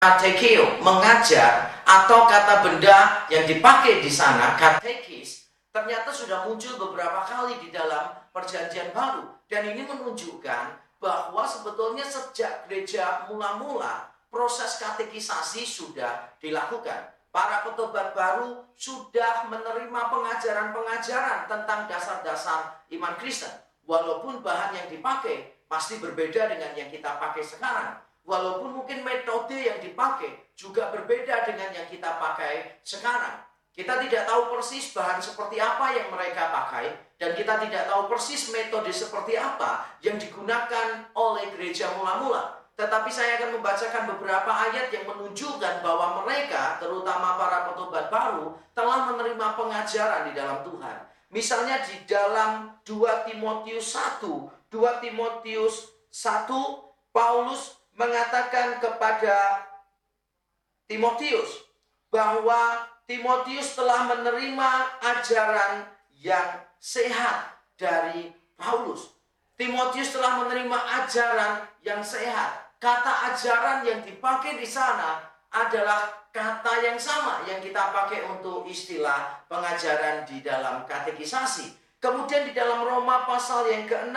katekeo, mengajar, atau kata benda yang dipakai di sana, katekis, ternyata sudah muncul beberapa kali di dalam Perjanjian Baru. Dan ini menunjukkan bahwa sebetulnya sejak gereja mula-mula, proses katekisasi sudah dilakukan. Para petobat baru sudah menerima pengajaran-pengajaran tentang dasar-dasar iman Kristen. Walaupun bahan yang dipakai pasti berbeda dengan yang kita pakai sekarang. Walaupun mungkin metode yang dipakai juga berbeda dengan yang kita pakai sekarang. Kita tidak tahu persis bahan seperti apa yang mereka pakai. Dan kita tidak tahu persis metode seperti apa yang digunakan oleh gereja mula-mula. Tetapi saya akan membacakan beberapa ayat yang menunjukkan bahwa mereka, terutama para petobat baru, telah menerima pengajaran di dalam Tuhan. Misalnya di dalam 2 Timotius 1, 2 Timotius 1, Paulus mengatakan kepada Timotius bahwa Timotius telah menerima ajaran yang sehat dari Paulus. Timotius telah menerima ajaran yang sehat. Kata ajaran yang dipakai di sana adalah kata yang sama yang kita pakai untuk istilah pengajaran di dalam katekisasi. Kemudian di dalam Roma pasal yang ke-6,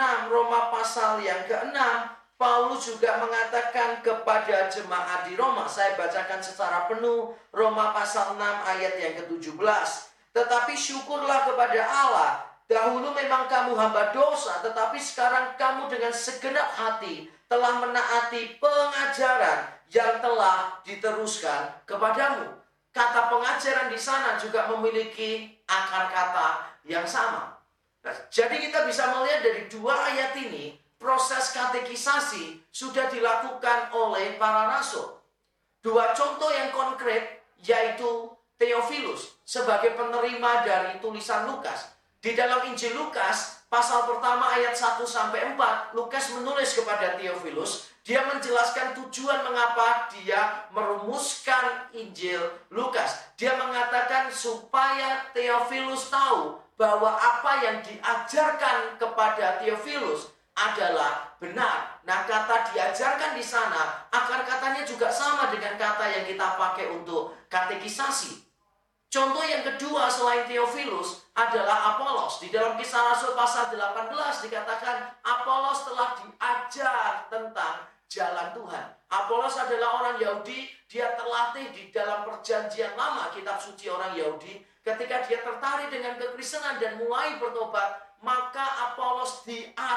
Paulus juga mengatakan kepada jemaat di Roma. Saya bacakan secara penuh Roma pasal 6 ayat yang ke-17. Tetapi syukurlah kepada Allah, dahulu memang kamu hamba dosa, tetapi sekarang kamu dengan segenap hati telah menaati pengajaran yang telah diteruskan kepadamu. Kata pengajaran di sana juga memiliki akar kata yang sama. Jadi kita bisa melihat dari dua ayat ini, proses katekisasi sudah dilakukan oleh para rasul. Dua contoh yang konkret yaitu Theophilus sebagai penerima dari tulisan Lukas. Di dalam Injil Lukas, pasal pertama ayat 1-4, Lukas menulis kepada Theophilus, dia menjelaskan tujuan mengapa dia merumuskan Injil Lukas. Dia mengatakan supaya Theophilus tahu bahwa apa yang diajarkan kepada Theophilus adalah benar. Nah, kata diajarkan di sana, akar katanya juga sama dengan kata yang kita pakai untuk katekisasi. Contoh yang kedua selain Theophilus adalah Apolos. Di dalam Kisah Rasul pasal 18 dikatakan Apolos telah diajar tentang jalan Tuhan. Apolos adalah orang Yahudi, dia terlatih di dalam Perjanjian Lama, kitab suci orang Yahudi. Ketika dia tertarik dengan kekristenan dan mulai bertobat, maka Apolos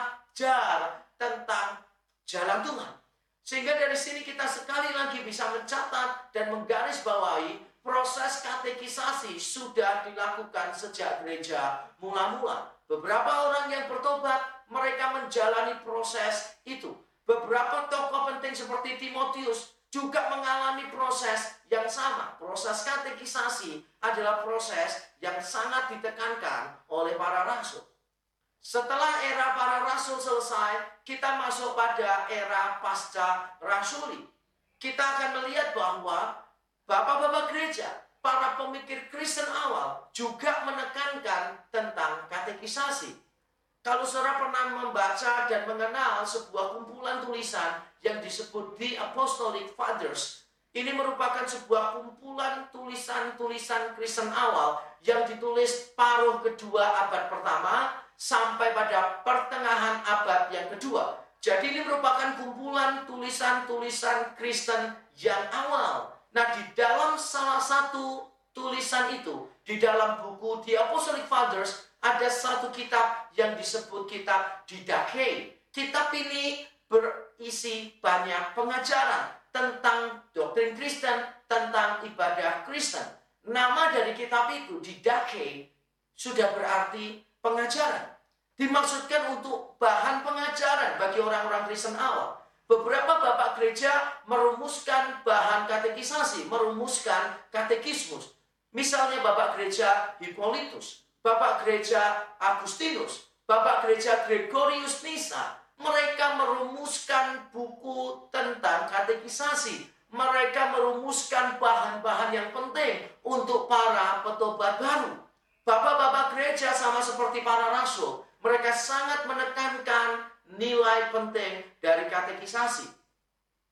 diajar tentang jalan Tuhan. Sehingga dari sini kita sekali lagi bisa mencatat dan menggarisbawahi proses katekisasi sudah dilakukan sejak gereja mula-mula. Beberapa orang yang bertobat, mereka menjalani proses itu. Beberapa tokoh penting seperti Timotius juga mengalami proses yang sama. Proses katekisasi adalah proses yang sangat ditekankan oleh para rasul. Setelah era para rasul selesai, kita masuk pada era pasca rasuli. Kita akan melihat bahwa bapak-bapak gereja, para pemikir Kristen awal juga menekankan tentang katekisasi. Kalau saudara pernah membaca dan mengenal sebuah kumpulan tulisan yang disebut The Apostolic Fathers, ini merupakan sebuah kumpulan tulisan-tulisan Kristen awal yang ditulis paruh kedua abad pertama sampai pada pertengahan abad yang kedua. Jadi ini merupakan kumpulan tulisan-tulisan Kristen yang awal. Nah, di dalam salah satu tulisan itu, di dalam buku The Apostolic Fathers, ada satu kitab yang disebut kitab Didache. Kitab ini berisi banyak pengajaran tentang doktrin Kristen, tentang ibadah Kristen. Nama dari kitab itu, Didache, sudah berarti pengajaran. Dimaksudkan untuk bahan pengajaran bagi orang-orang Kristen awal. Beberapa bapak gereja merumuskan bahan katekisasi, merumuskan katekismus. Misalnya bapak gereja Hippolytus, bapak gereja Agustinus, bapak gereja Gregorius Nyssa. Mereka merumuskan buku tentang katekisasi. Mereka merumuskan bahan-bahan yang penting untuk para petobat baru. Bapak-bapak gereja sama seperti para rasul, mereka sangat menekankan nilai penting dari katekisasi.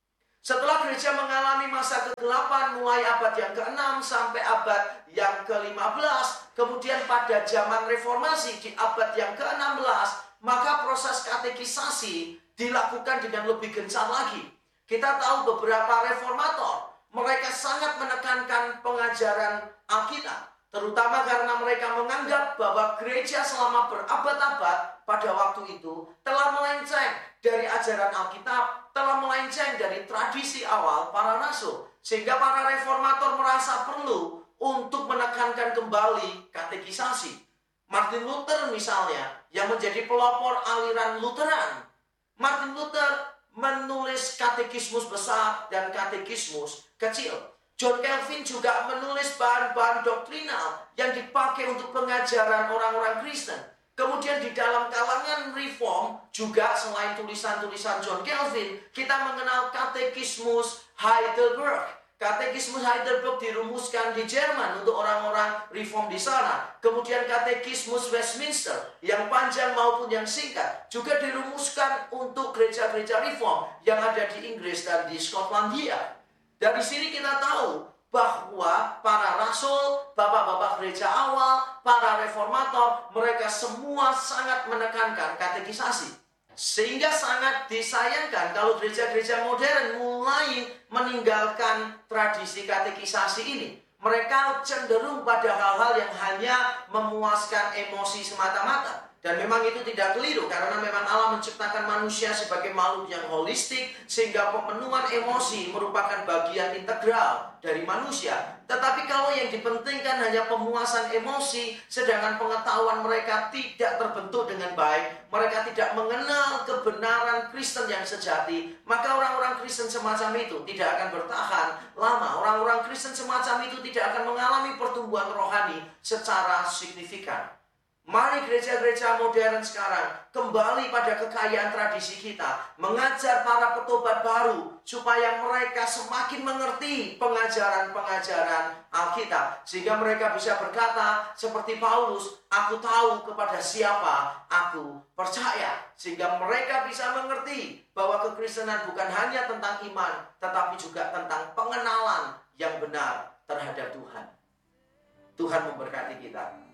Setelah gereja mengalami masa kegelapan mulai abad yang ke-6 sampai abad yang ke-15, kemudian pada zaman reformasi di abad yang ke-16, maka proses katekisasi dilakukan dengan lebih gencar lagi. Kita tahu beberapa reformator, mereka sangat menekankan pengajaran Alkitab, terutama karena mereka menganggap bahwa gereja selama berabad-abad pada waktu itu telah melenceng dari ajaran Alkitab, telah melenceng dari tradisi awal para rasul. Sehingga para reformator merasa perlu untuk menekankan kembali katekisasi. Martin Luther misalnya, yang menjadi pelopor aliran Lutheran. Martin Luther menulis katekismus besar dan katekismus kecil. John Calvin juga menulis bahan-bahan doktrinal yang dipakai untuk pengajaran orang-orang Kristen. Kemudian di dalam kalangan reform juga selain tulisan-tulisan John Calvin, kita mengenal katekismus Heidelberg. Katekismus Heidelberg dirumuskan di Jerman untuk orang-orang reform di sana. Kemudian katekismus Westminster yang panjang maupun yang singkat juga dirumuskan untuk gereja-gereja reform yang ada di Inggris dan di Skotlandia. Dari sini kita tahu bahwa para rasul, bapak-bapak gereja awal, para reformator, mereka semua sangat menekankan katekisasi. Sehingga sangat disayangkan kalau gereja-gereja modern mulai meninggalkan tradisi katekisasi ini. Mereka cenderung pada hal-hal yang hanya memuaskan emosi semata-mata. Dan memang itu tidak keliru, karena memang Allah menciptakan manusia sebagai makhluk yang holistik, sehingga pemenuhan emosi merupakan bagian integral dari manusia. Tetapi kalau yang dipentingkan hanya pemuasan emosi, sedangkan pengetahuan mereka tidak terbentuk dengan baik, mereka tidak mengenal kebenaran Kristen yang sejati, maka orang-orang Kristen semacam itu tidak akan bertahan lama. Orang-orang Kristen semacam itu tidak akan mengalami pertumbuhan rohani secara signifikan. Mari gereja-gereja modern sekarang kembali pada kekayaan tradisi kita, mengajar para petobat baru supaya mereka semakin mengerti pengajaran-pengajaran Alkitab, sehingga mereka bisa berkata seperti Paulus, aku tahu kepada siapa aku percaya, sehingga mereka bisa mengerti bahwa kekristenan bukan hanya tentang iman, tetapi juga tentang pengenalan yang benar terhadap Tuhan. Tuhan memberkati kita.